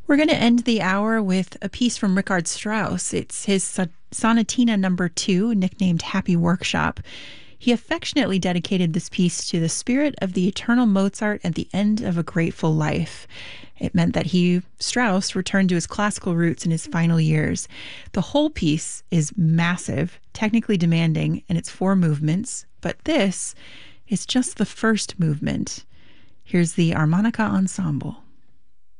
We're going to end the hour with a piece from Richard Strauss. It's his Sonatina number 2, nicknamed Happy Workshop. He affectionately dedicated this piece to the spirit of the eternal Mozart at the end of a grateful life. It meant that Strauss, returned to his classical roots in his final years. The whole piece is massive, technically demanding, and it's 4 movements, but this is just the first movement. Here's the Harmonica Ensemble.